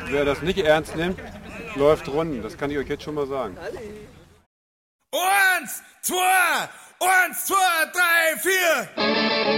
wer das nicht ernst nimmt, läuft Runden. Das kann ich euch jetzt schon mal sagen. 1, 2, 1, 2, 3, 4.